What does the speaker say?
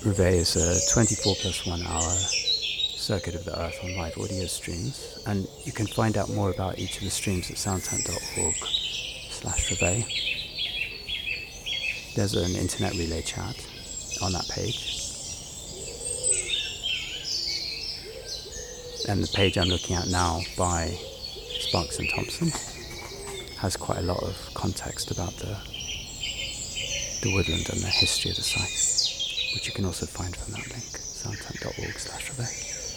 Reveille is a 24 plus 1 hour circuit of the earth on live audio streams, and you can find out more about each of the streams at soundtank.org/Reveille. There's an internet relay chat on that page. And the page I'm looking at now by Sparks and Thompson has quite a lot of context about the woodland and the history of the site, which you can also find from that link, soundtank.org/Reveille.